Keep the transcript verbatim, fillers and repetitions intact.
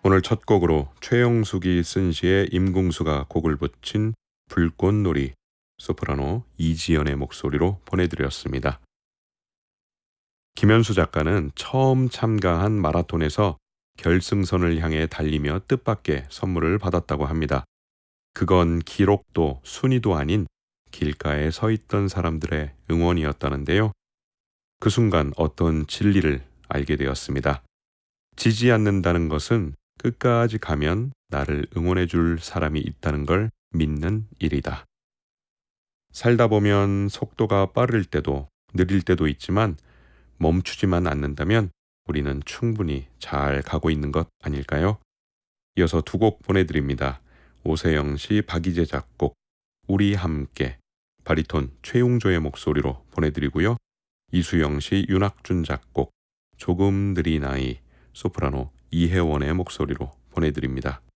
오늘 첫 곡으로 최영숙이 쓴 시에 임궁수가 곡을 붙인 불꽃놀이, 소프라노 이지연의 목소리로 보내드렸습니다. 김현수 작가는 처음 참가한 마라톤에서 결승선을 향해 달리며 뜻밖의 선물을 받았다고 합니다. 그건 기록도 순위도 아닌 길가에 서 있던 사람들의 응원이었다는데요. 그 순간 어떤 진리를 알게 되었습니다. 지지 않는다는 것은 끝까지 가면 나를 응원해 줄 사람이 있다는 걸 믿는 일이다. 살다 보면 속도가 빠를 때도 느릴 때도 있지만 멈추지만 않는다면 우리는 충분히 잘 가고 있는 것 아닐까요? 이어서 두 곡 보내드립니다. 오세영 씨, 박이재 작곡, 우리 함께, 바리톤 최용조의 목소리로 보내드리고요. 이수영 씨, 윤학준 작곡, 조금 느린 아이, 소프라노 이혜원의 목소리로 보내드립니다.